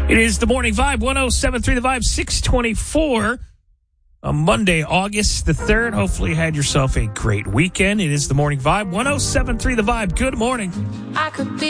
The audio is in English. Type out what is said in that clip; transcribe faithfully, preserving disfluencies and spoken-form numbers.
It is the Morning Vibe, one oh seven point three The Vibe, six twenty-four on Monday, August the third. Hopefully you had yourself a great weekend. It is the Morning Vibe, one oh seven point three The Vibe. Good morning. I could be